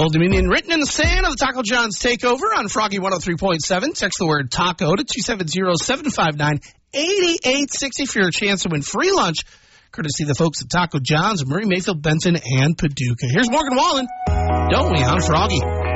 Old Dominion written in the sand of the Taco John's takeover on Froggy 103.7. Text the word taco to 270-759-8860 for your chance to win free lunch, courtesy of the folks at Taco John's, Murray, Mayfield, Benton, and Paducah. Here's Morgan Wallen. Don't we, on Froggy?